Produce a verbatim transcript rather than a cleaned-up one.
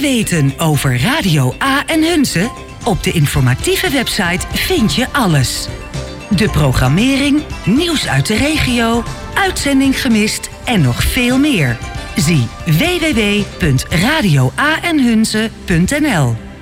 weten over Radio A en Hunze? Op de informatieve website vind je alles. De programmering, nieuws uit de regio, uitzending gemist en nog veel meer. Zie w w w punt radio a en hunze punt n l.